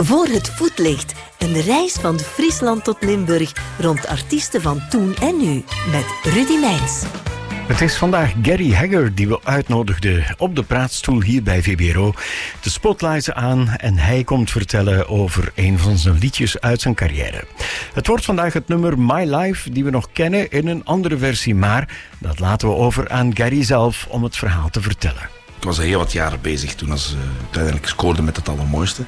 Voor het voetlicht. Een reis van Friesland tot Limburg rond artiesten van toen en nu. Met Rudy Meijns. Het is vandaag Gary Hegger die we uitnodigden op de praatstoel hier bij VPRO. De spotlights aan en hij komt vertellen over een van zijn liedjes uit zijn carrière. Het wordt vandaag het nummer My Life die we nog kennen in een andere versie. Maar dat laten we over aan Gary zelf om het verhaal te vertellen. Ik was al heel wat jaren bezig toen ik uiteindelijk scoorde met het allermooiste.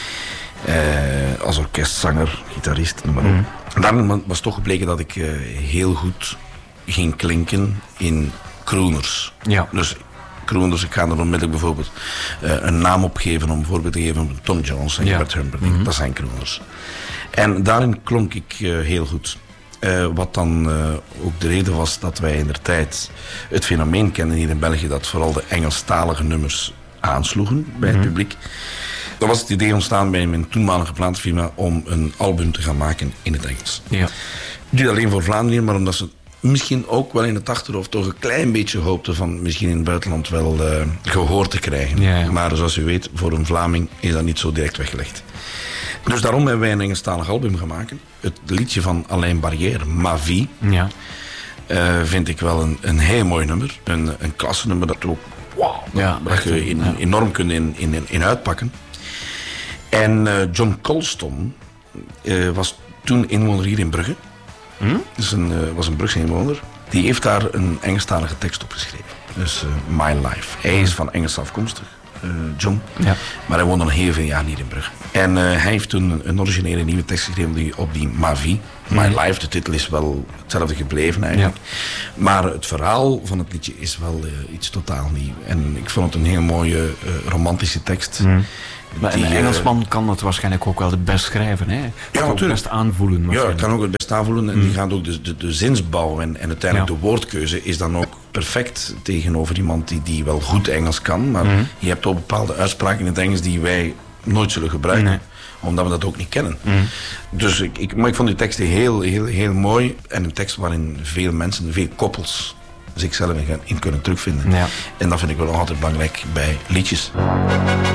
Als orkestzanger, gitarist, noem maar op. En daarom was toch gebleken dat ik heel goed ging klinken in crooners. Ja. Dus crooners, ik ga er onmiddellijk bijvoorbeeld een naam opgeven om een voorbeeld te geven van Tom Jones en Hubert Humperdinck. Dat zijn crooners. En daarin klonk ik heel goed. Wat dan ook de reden was dat wij indertijd het fenomeen kenden hier in België dat vooral de Engelstalige nummers aansloegen bij het publiek. Dan was het idee ontstaan bij mijn toenmalige platenfirma om een album te gaan maken in het Engels. Ja. Niet alleen voor Vlaanderen, maar omdat ze misschien ook wel in het achterhoofd toch een klein beetje hoopten van misschien in het buitenland wel gehoor te krijgen. Ja. Maar zoals u weet, voor een Vlaming is dat niet zo direct weggelegd. Dus daarom hebben wij een Engelstalig album gemaakt. Het liedje van Alain Barrière, Ma Vie, vind ik wel een heel mooi nummer. Een klasse nummer dat ook dat je enorm kunt in uitpakken. En John Colston was toen inwoner hier in Brugge. Dus was een Brugse inwoner. Die heeft daar een Engelstalige tekst op geschreven. Dus My Life. Hij is van Engels afkomstig, John. Ja. Maar hij woont al heel veel jaar hier in Brugge. En hij heeft toen een originele nieuwe tekst geschreven op die Ma Vie. My Life, de titel is wel hetzelfde gebleven eigenlijk. Ja. Maar het verhaal van het liedje is wel iets totaal nieuw. En ik vond het een heel mooie romantische tekst. Maar een Engelsman kan dat waarschijnlijk ook wel het best schrijven. Hè? Ja, ook het best aanvoelen. Ja, ik kan ook het best aanvoelen. En die gaat ook de zinsbouw en uiteindelijk de woordkeuze is dan ook perfect tegenover iemand die wel goed Engels kan. Maar je hebt ook bepaalde uitspraken in het Engels die wij nooit zullen gebruiken. Nee. Omdat we dat ook niet kennen. Dus maar ik vond die teksten heel mooi. En een tekst waarin veel mensen, veel koppels zichzelf in kunnen terugvinden. Ja. En dat vind ik wel altijd belangrijk bij liedjes.